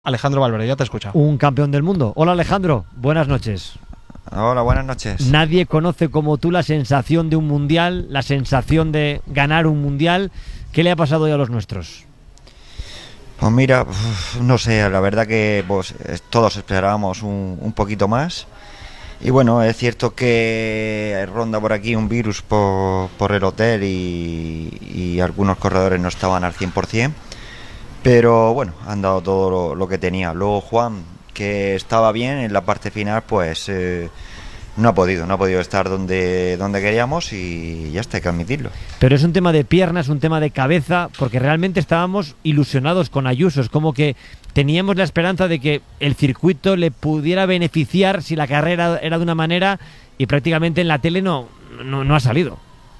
Alejandro Valverde, ya te escucha. Un campeón del mundo. Hola Alejandro, buenas noches. Hola, buenas noches. Nadie conoce como tú la sensación de un mundial, la sensación de ganar un mundial. ¿Qué le ha pasado hoy a los nuestros? Pues mira, no sé, la verdad que pues, todos esperábamos un poquito más. Y bueno, es cierto que ronda por aquí un virus por el hotel y algunos corredores no estaban al 100%. Pero bueno, han dado todo lo que tenía. Luego Juan, que estaba bien en la parte final, pues no ha podido estar donde queríamos y ya está, hay que admitirlo. Pero es un tema de piernas, un tema de cabeza, porque realmente estábamos ilusionados con Ayuso. Es como que teníamos la esperanza de que el circuito le pudiera beneficiar si la carrera era de una manera y prácticamente en la tele no ha salido.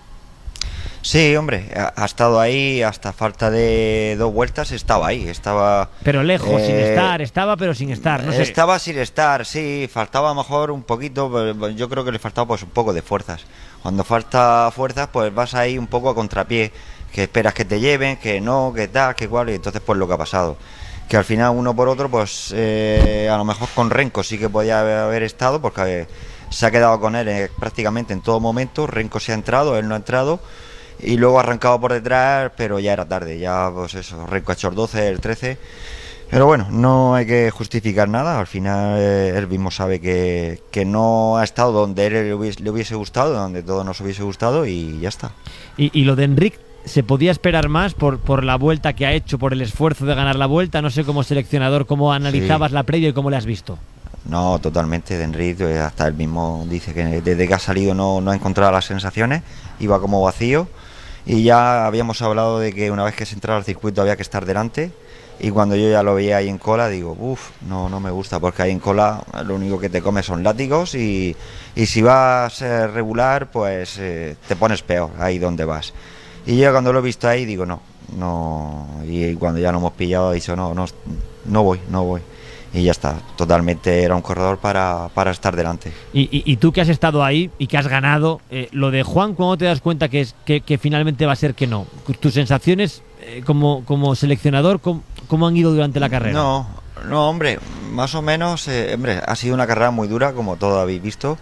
Sí, hombre, ha estado ahí hasta falta de 2 vueltas, estaba ahí, estaba... Pero lejos, sin estar, estaba pero sin estar, no sé. Estaba sin estar, sí, faltaba a lo mejor un poquito, pero yo creo que le faltaba pues un poco de fuerzas. Cuando falta fuerzas, pues vas ahí un poco a contrapié, que esperas que te lleven, que no, que tal, que igual, y entonces pues lo que ha pasado. Que al final uno por otro, pues a lo mejor con Renko sí que podía haber estado, porque se ha quedado con él prácticamente en todo momento. Renko se ha entrado, él no ha entrado. Y luego ha arrancado por detrás, pero ya era tarde, ya pues eso, Renko ha hecho el 12, el 13. Pero bueno, no hay que justificar nada, al final él mismo sabe que no ha estado donde él le hubiese gustado, donde todos nos hubiese gustado y ya está. Y lo de Enric, ¿se podía esperar más por la vuelta que ha hecho, por el esfuerzo de ganar la vuelta? No sé, como seleccionador, ¿cómo analizabas la previa y cómo le has visto? No, totalmente, de Enric, hasta él mismo dice que desde que ha salido no ha encontrado las sensaciones, iba como vacío. Y ya habíamos hablado de que una vez que se entrara al circuito había que estar delante. Y cuando yo ya lo veía ahí en cola, digo, no me gusta, porque ahí en cola lo único que te comes son látigos y si vas regular, pues te pones peor ahí donde vas. Y yo cuando lo he visto ahí, digo, no. Y cuando ya lo hemos pillado, he dicho, no voy. Y ya está, totalmente era un corredor para estar delante. Y tú que has estado ahí y que has ganado, lo de Juan, ¿cuándo te das cuenta que finalmente va a ser que no? ¿Tus sensaciones como seleccionador, cómo han ido durante la carrera? No, hombre, más o menos, hombre, ha sido una carrera muy dura, como todos habéis visto,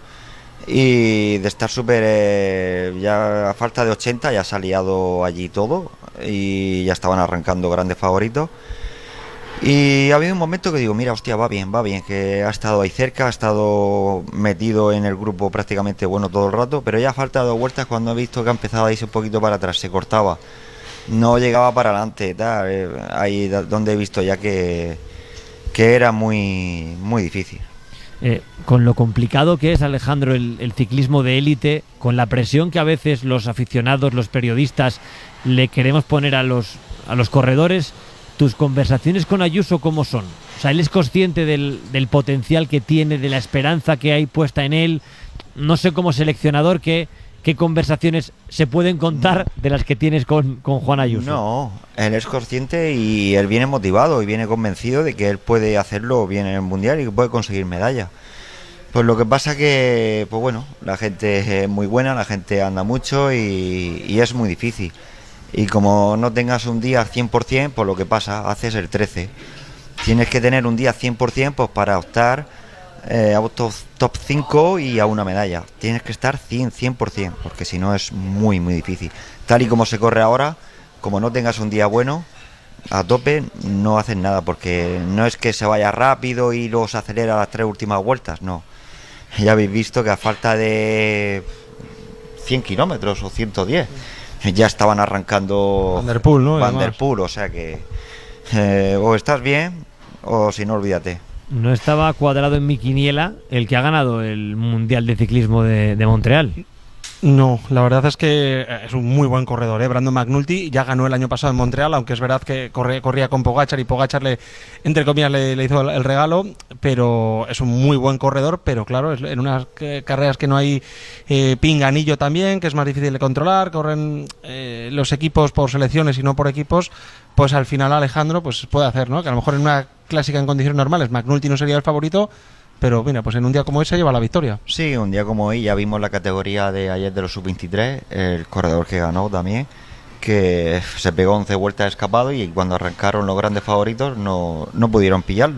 y de estar súper, ya a falta de 80 ya se ha liado allí todo, y ya estaban arrancando grandes favoritos. Y ha habido un momento que digo, mira, hostia, va bien, que ha estado ahí cerca, ha estado metido en el grupo prácticamente bueno todo el rato, pero ya a falta de 2 vueltas, cuando he visto que ha empezado a irse un poquito para atrás, se cortaba, no llegaba para adelante, tal, ahí donde he visto ya que era muy, muy difícil. Con lo complicado que es, Alejandro, el ciclismo de élite, con la presión que a veces los aficionados, los periodistas, le queremos poner a los corredores, ¿tus conversaciones con Ayuso cómo son? O sea, ¿él es consciente del potencial que tiene, de la esperanza que hay puesta en él? No sé, como seleccionador, ¿qué conversaciones se pueden contar de las que tienes con Juan Ayuso? No, él es consciente y él viene motivado y viene convencido de que él puede hacerlo bien en el Mundial y que puede conseguir medalla. Pues lo que pasa que, pues bueno, la gente es muy buena, la gente anda mucho y es muy difícil. Y como no tengas un día al 100%, pues lo que pasa, haces el 13. Tienes que tener un día 100% pues para optar a un top 5 y a una medalla. Tienes que estar 100%, porque si no es muy, muy difícil. Tal y como se corre ahora, como no tengas un día bueno, a tope, no haces nada, porque no es que se vaya rápido y luego se acelera las 3 últimas vueltas, no. Ya habéis visto que a falta de 100 kilómetros o 110... ya estaban arrancando Van der Poel, ¿no? Van der Poel, o sea que o estás bien o si no, olvídate. No estaba cuadrado en mi quiniela el que ha ganado el Mundial de Ciclismo de Montreal. No, la verdad es que es un muy buen corredor, ¿eh? Brandon McNulty ya ganó el año pasado en Montreal, aunque es verdad que corría con Pogačar y Pogačar entre comillas le hizo el regalo, pero es un muy buen corredor, pero claro, es en unas carreras que no hay pinganillo también, que es más difícil de controlar, corren los equipos por selecciones y no por equipos, pues al final Alejandro pues puede hacer, ¿no? Que a lo mejor en una clásica en condiciones normales McNulty no sería el favorito, pero mira, pues en un día como hoy se lleva la victoria. Sí, un día como hoy ya vimos la categoría de ayer de los sub-23, el corredor que ganó también. que se pegó 11 vueltas escapado y cuando arrancaron los grandes favoritos no pudieron pillarlo.